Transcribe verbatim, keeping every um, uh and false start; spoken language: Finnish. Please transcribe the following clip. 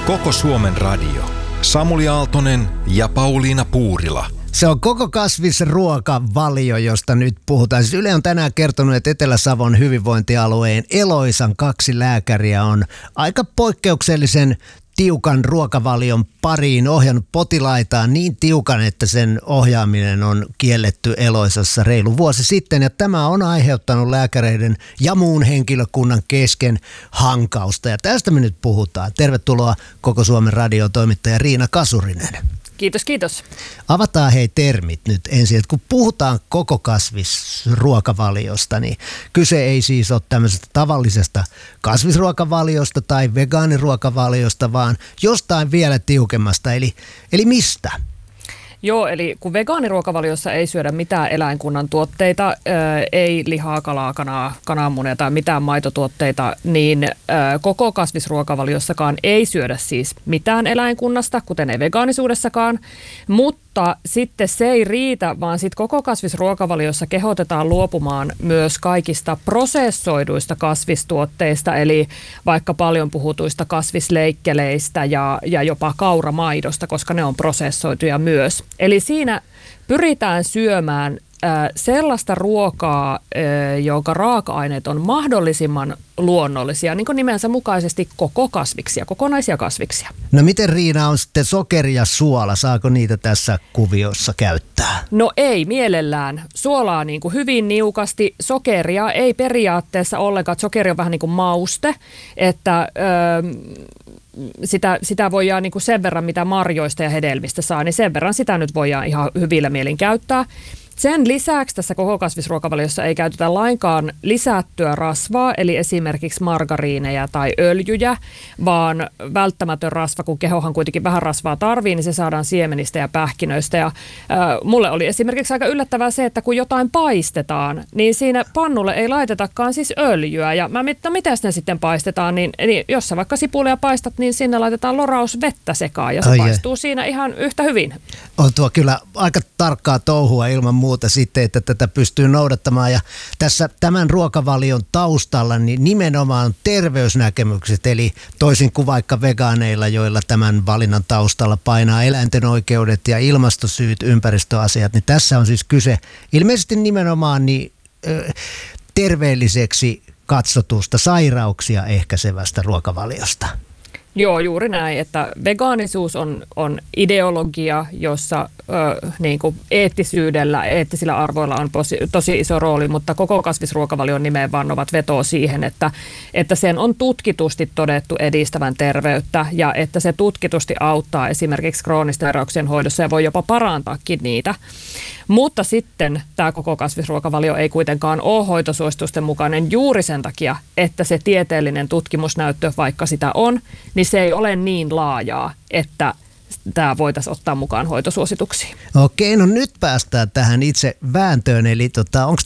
Koko Suomen radio. Samuli Aaltonen ja Pauliina Puurila. Se on koko kasvisruokavalio, josta nyt puhutaan. Siis Yle on tänään kertonut, että Etelä-Savon hyvinvointialueen Eloisan kaksi lääkäriä on aika poikkeuksellisen tiukan ruokavalion pariin ohjannut potilaitaan niin tiukan, että sen ohjaaminen on kielletty Eloisassa reilu vuosi sitten. Ja tämä on aiheuttanut lääkäreiden ja muun henkilökunnan kesken hankausta. Ja tästä me nyt puhutaan. Tervetuloa Koko Suomen radio toimittaja Riina Kasurinen. Kiitos, kiitos. Avataan hei termit nyt ensin, että kun puhutaan koko kasvisruokavaliosta, niin kyse ei siis ole tämmöisestä tavallisesta kasvisruokavaliosta tai vegaaniruokavaliosta, vaan jostain vielä tiukemmasta, eli, eli mistä? Joo, eli kun vegaaniruokavaliossa ei syödä mitään eläinkunnan tuotteita, ää, ei lihaa, kalaa, kanaa, kananmunia tai mitään maitotuotteita, niin ää, koko kasvisruokavaliossakaan ei syödä siis mitään eläinkunnasta, kuten ei vegaanisuudessakaan, mutta sitten se ei riitä, vaan sitten koko kasvisruokavaliossa kehotetaan luopumaan myös kaikista prosessoiduista kasvistuotteista, eli vaikka paljon puhutuista kasvisleikkeleistä ja, ja jopa kauramaidosta, koska ne on prosessoituja myös. Eli siinä pyritään syömään äh, sellaista ruokaa, äh, jonka raaka-aineet on mahdollisimman luonnollisia, niin kuin nimensä mukaisesti koko kasviksia, kokonaisia kasviksia. No miten Riina on sitten sokeri ja suola? Saako niitä tässä kuviossa käyttää? No ei mielellään. Suolaa niin kuin hyvin niukasti, sokeria ei periaatteessa ollenkaan. Sokeri on vähän niin kuin mauste, että Öö, Sitä, sitä voidaan niin kuin sen verran, mitä marjoista ja hedelmistä saa, niin sen verran sitä nyt voidaan ihan hyvillä mielin käyttää. Sen lisäksi tässä koko kasvisruokavaliossa ei käytetä lainkaan lisättyä rasvaa, eli esimerkiksi margariineja tai öljyjä, vaan välttämätön rasva, kun kehohan kuitenkin vähän rasvaa tarvii, niin se saadaan siemenistä ja pähkinöistä. Ja, äh, mulle oli esimerkiksi aika yllättävää se, että kun jotain paistetaan, niin siinä pannulle ei laitetakaan siis öljyä. Ja mä mietin, no miten ne sitten paistetaan, niin, niin jos sä vaikka sipulia paistat, niin sinne laitetaan loraus vettä sekaan, ja se Ai paistuu je. siinä ihan yhtä hyvin. On tuo kyllä aika tarkkaa touhua ilman muuta sitten, että tätä pystyy noudattamaan. Ja tässä tämän ruokavalion taustalla niin nimenomaan terveysnäkemykset, eli toisin kuin vaikka vegaaneilla, joilla tämän valinnan taustalla painaa eläinten oikeudet ja ilmastosyyt, ympäristöasiat, niin tässä on siis kyse ilmeisesti nimenomaan niin, ö, terveelliseksi katsotusta sairauksia ehkäisevästä ruokavaliosta. Joo, juuri näin, että vegaanisuus on, on ideologia, jossa ö, niin kuin eettisyydellä, eettisillä arvoilla on tosi, tosi iso rooli, mutta koko kasvisruokavalion nimeen vannovat vetoo siihen, että, että sen on tutkitusti todettu edistävän terveyttä ja että se tutkitusti auttaa esimerkiksi kroonisten sairauksien hoidossa ja voi jopa parantaakin niitä. Mutta sitten tämä koko kasvisruokavalio ei kuitenkaan ole hoitosuositusten mukainen juuri sen takia, että se tieteellinen tutkimusnäyttö, vaikka sitä on, niin se ei ole niin laajaa, että tämä voitaisiin ottaa mukaan hoitosuosituksiin. Okei, no nyt päästään tähän itse vääntöön, eli tota, onko